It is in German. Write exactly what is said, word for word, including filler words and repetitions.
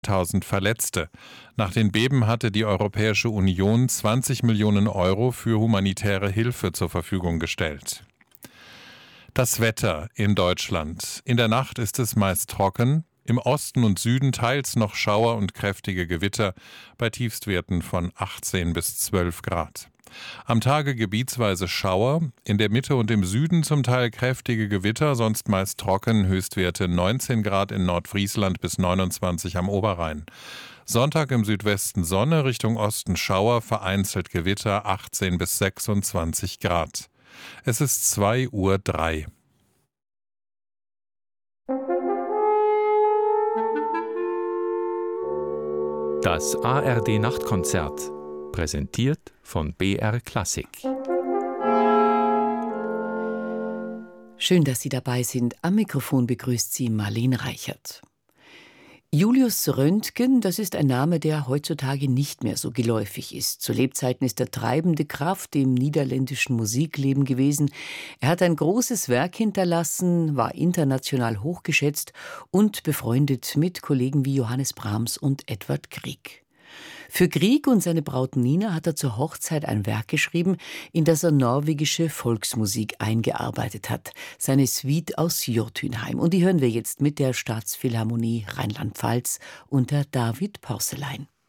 tausend Verletzte. Nach den Beben hatte die Europäische Union zwanzig Millionen Euro für humanitäre Hilfe zur Verfügung gestellt. Das Wetter in Deutschland. In der Nacht ist es meist trocken, im Osten und Süden teils noch Schauer und kräftige Gewitter bei Tiefstwerten von achtzehn bis zwölf Grad. Am Tage gebietsweise Schauer, in der Mitte und im Süden zum Teil kräftige Gewitter, sonst meist trocken, Höchstwerte neunzehn Grad in Nordfriesland bis neunundzwanzig am Oberrhein. Sonntag im Südwesten Sonne, Richtung Osten Schauer, vereinzelt Gewitter, achtzehn bis sechsundzwanzig Grad. Es ist zwei Uhr drei. Das A R D-Nachtkonzert, präsentiert von B R Klassik. Schön, dass Sie dabei sind. Am Mikrofon begrüßt Sie Marlene Reichert. Julius Röntgen, das ist ein Name, der heutzutage nicht mehr so geläufig ist. Zu Lebzeiten ist er treibende Kraft im niederländischen Musikleben gewesen. Er hat ein großes Werk hinterlassen, war international hochgeschätzt und befreundet mit Kollegen wie Johannes Brahms und Edvard Grieg. Für Grieg und seine Braut Nina hat er zur Hochzeit ein Werk geschrieben, in das er norwegische Volksmusik eingearbeitet hat, seine Suite aus Jotunheim. Und die hören wir jetzt mit der Staatsphilharmonie Rheinland-Pfalz unter David Porcelein.